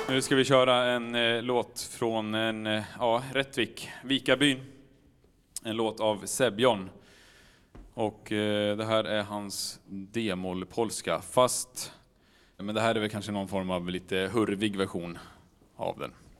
Nu ska vi köra en låt från Rättvik, Vikabyn. En låt av Sebjon. Och det här är hans D-moll-polska. Men det här är väl kanske någon form av lite hurvig version av den.